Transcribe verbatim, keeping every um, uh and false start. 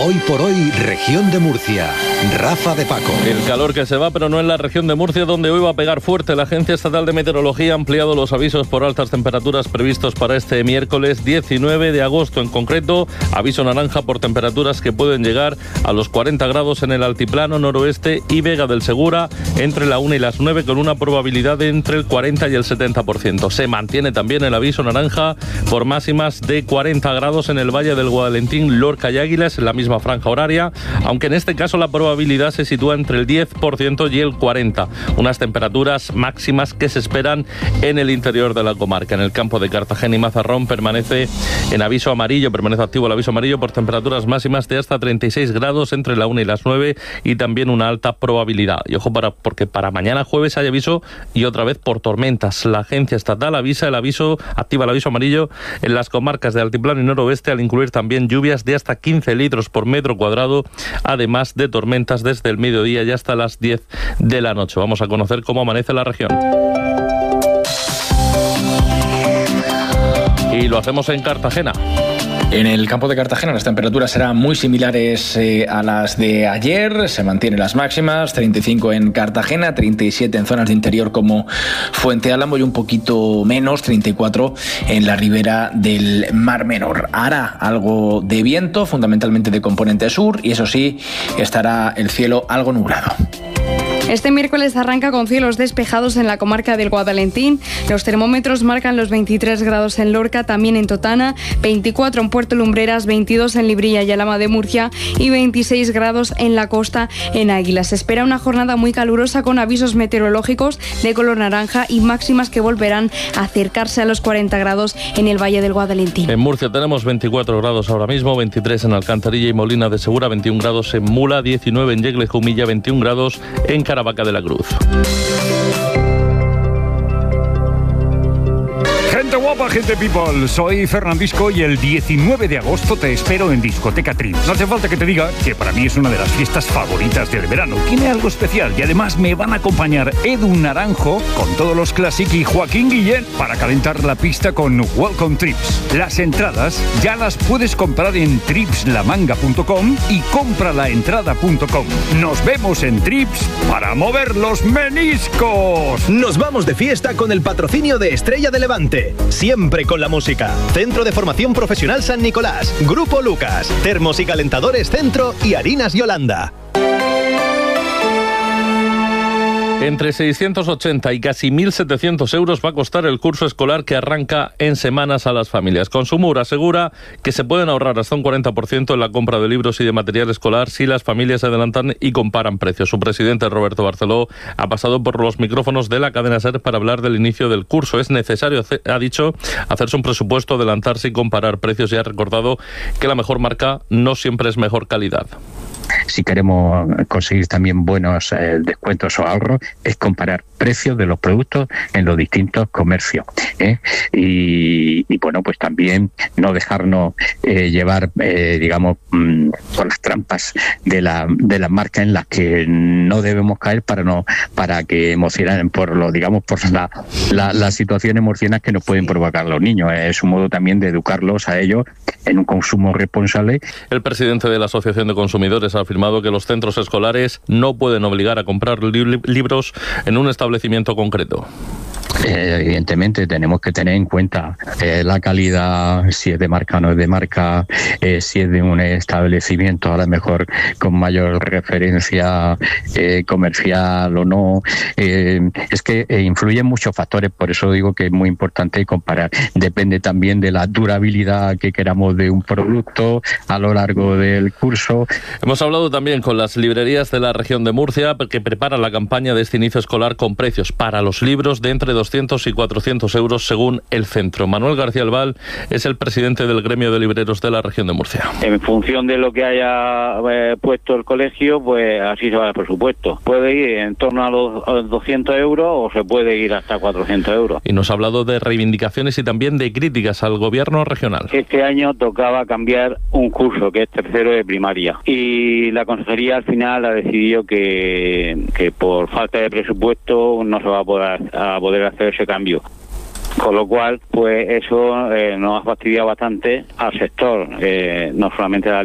Hoy por hoy, región de Murcia. Rafa de Paco. El calor que se va, pero no en la región de Murcia, donde hoy va a pegar fuerte. La Agencia Estatal de Meteorología ha ampliado los avisos por altas temperaturas previstos para este miércoles diecinueve de agosto. En concreto, aviso naranja por temperaturas que pueden llegar a los cuarenta grados en el altiplano noroeste y Vega del Segura entre la una y las nueve, con una probabilidad de entre el cuarenta y el setenta por ciento. Se mantiene también el aviso naranja por máximas de cuarenta grados en el Valle del Guadalentín, Lorca y Águilas, en la misma franja horaria, aunque en este caso la probabilidad se sitúa entre el diez por ciento y el cuarenta por ciento. Unas temperaturas máximas que se esperan en el interior de la comarca. En el campo de Cartagena y Mazarrón permanece en aviso amarillo, permanece activo el aviso amarillo por temperaturas máximas de hasta treinta y seis grados entre la una y las nueve, y también una alta probabilidad. Y ojo, para, porque para mañana jueves hay aviso y otra vez por tormentas. La agencia estatal avisa el aviso, activa el aviso amarillo en las comarcas de altiplano y noroeste, al incluir también lluvias de hasta quince litros por metro cuadrado, además de tormentas desde el mediodía y hasta las diez de la noche. Vamos a conocer cómo amanece la región. Y lo hacemos en Cartagena. En el campo de Cartagena las temperaturas serán muy similares eh, a las de ayer. Se mantienen las máximas, treinta y cinco en Cartagena, treinta y siete en zonas de interior como Fuente Álamo y un poquito menos, treinta y cuatro en la ribera del Mar Menor. Hará algo de viento, fundamentalmente de componente sur, y eso sí, estará el cielo algo nublado. Este miércoles arranca con cielos despejados en la comarca del Guadalentín. Los termómetros marcan los veintitrés grados en Lorca, también en Totana, veinticuatro en Puerto Lumbreras, veintidós en Librilla y Alhama de Murcia y veintiséis grados en la costa en Águilas. Se espera una jornada muy calurosa con avisos meteorológicos de color naranja y máximas que volverán a acercarse a los cuarenta grados en el Valle del Guadalentín. En Murcia tenemos veinticuatro grados ahora mismo, veintitrés en Alcantarilla y Molina de Segura, veintiún grados en Mula, diecinueve en Yegle Jumilla, veintiún grados en Caravaca de la Cruz. Gente guapa, gente people, soy Fernandisco y el diecinueve de agosto te espero en Discoteca Trips. No hace falta que te diga que para mí es una de las fiestas favoritas del verano. Tiene algo especial y además me van a acompañar Edu Naranjo con todos los Classic y Joaquín Guillén para calentar la pista con Welcome Trips. Las entradas ya las puedes comprar en trips la manga punto com y compralaentrada punto com. Nos vemos en Trips para mover los meniscos. Nos vamos de fiesta con el patrocinio de Estrella de Levante. Siempre con la música. Centro de Formación Profesional San Nicolás, Grupo Lucas, Termos y Calentadores Centro y Harinas Yolanda. Entre seiscientos ochenta y casi mil setecientos euros va a costar el curso escolar que arranca en semanas a las familias. Consumur asegura que se pueden ahorrar hasta un cuarenta por ciento en la compra de libros y de material escolar si las familias se adelantan y comparan precios. Su presidente, Roberto Barceló, ha pasado por los micrófonos de la cadena SER para hablar del inicio del curso. Es necesario, ha dicho, hacerse un presupuesto, adelantarse y comparar precios, y ha recordado que la mejor marca no siempre es mejor calidad. Si queremos conseguir también buenos eh, descuentos o ahorros, es comparar precios de los productos en los distintos comercios, ¿eh? y, y bueno, pues también no dejarnos eh, llevar, eh, digamos, mmm, por las trampas de la de las marcas en las que no debemos caer para no para que emocionen por lo digamos por la, la, las situaciones emocionales que nos pueden provocar los niños. Es un modo también de educarlos a ellos en un consumo responsable. El presidente de la Asociación de Consumidores ha afirmado que los centros escolares no pueden obligar a comprar li- libros en un establecimiento concreto. Eh, evidentemente tenemos que tener en cuenta eh, la calidad, si es de marca o no es de marca, eh, si es de un establecimiento a lo mejor con mayor referencia eh, comercial o no. Eh, es que eh, influyen muchos factores, por eso digo que es muy importante comparar. Depende también de la durabilidad que queramos de un producto a lo largo del curso. Hemos hablado también con las librerías de la región de Murcia, que preparan la campaña de este inicio escolar con precios para los libros de entre doscientos y cuatrocientos euros según el centro. Manuel García Albal es el presidente del gremio de libreros de la región de Murcia. En función de lo que haya eh, puesto el colegio, pues así se va el presupuesto. Puede ir en torno a los, a los doscientos euros o se puede ir hasta cuatrocientos euros. Y nos ha hablado de reivindicaciones y también de críticas al gobierno regional. Este año tocaba cambiar un curso que es tercero de primaria y la consejería al final ha decidido que, que por falta de presupuesto no se va a poder, a poder hacer ese cambio. Con lo cual, pues eso eh, nos ha fastidiado bastante al sector, eh, no solamente a la